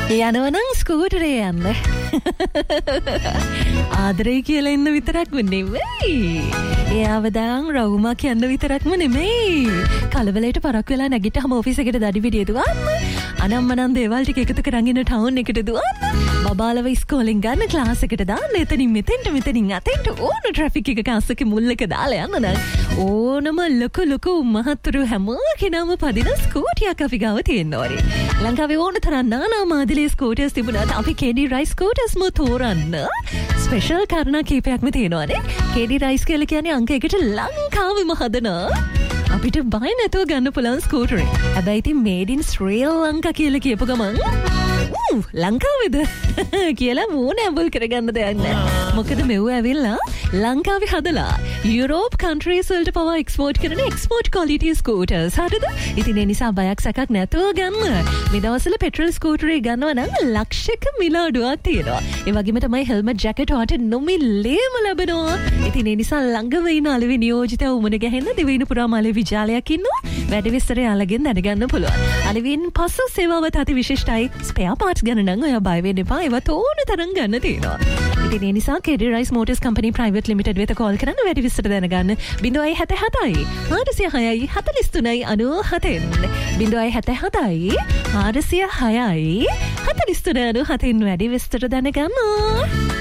යනවනම් ස්කූටරේ යන්න. ආදරේ කියලා ඉන්න විතරක්ම නෙමෙයි. එයාවදාන් රවුමක් යන්න විතරක්ම නෙමෙයි. කලබලයට පරක් වෙලා නැගිට්ටහම ඔෆිස් එකට දඩි පිටිය දුවන්න. අනම්මනම් දේවල් ටික එකතු කරන් ඉන්න ටවුන් එකට දුවන්න. බබාලව ඉස්කෝලෙන් ගන්න ක්ලාස් එකට දාන්න. එතනින් මෙතෙන්ට අතෙන්ට ඕන ට්‍රැෆික් එක කාස්සක මුල් එක දාලා යන්න නම් ඕනම ලොකු මහත්තුරු හැම කෙනාම පදින ස්කූටියක් අපි ගාව තියෙන්න ඕනේ. ලංකාවේ ඕන තරම් නානා මාදිලේ ස්කූටර්ස් තිබුණාට අපි KD රයිස් ස්කූටර්ස්ම තෝරන්න ස්පෙෂල් කාරණා කීපයක්ම තියෙනවානේ. KD රයිස් කියලා කියන්නේ අංක 1ට ලංකාවෙම හදන අපිට බය නැතුව ගන්න පුළුවන් ස්කූටරේ. හැබැයි ඉතින් මේඩ් ඉන් ශ්‍රී ලංකා කියලා කියපු ගමන් ලංකාවේද කියලා මූණ ඇඹුල් කරගන්න දෙයක් නැහැ. මොකද මෙව ඇවිල්ලා ලංකාවේ හදලා යුරෝප් කන්ට්‍රීස් වලට පවා එක්ස්පෝර්ට් කරන එක්ස්පෝර්ට් ක්වොලිටි ස්කූටර්ස්. හරිද? ඉතින් ඒ නිසා බයක් සැකක් නැතුව ගන්න. මේ දවස්වල පෙට්‍රල් ස්කූටරේ ගන්නවා නම් ලක්ෂයක මිල අඩුවක් තියෙනවා. ඒ වගේම තමයි හෙල්මට් ජැකට් වාට නොමිලේම ලැබෙනවා. ඉතින් ඒ නිසා ළඟම ඉන්න අලෙවි නියෝජිතව උමන ගැහෙන්න දිවයින පුරාම අලෙවි ජාලයක් ඉන්නවා. වැඩි විස්තර යාළගෙන් දැනගන්න පුළුවන්. අලෙවින් පසු සේවාවත් අති විශිෂ්ටයි. ස්පෙයා පාර්ට්ස් ගන්න නම් ඔයා බය වෙන්න එපා. ඒවත් ඕන තරම් ගන්න තියෙනවා. ඉතින් ඒ නිසා KD rice motors company private limited වෙත කෝල් කරන්න වැඩි විස්තර දැනගන්න 077 406 43 97 077 406 43 97 වැඩි විස්තර දැනගන්න.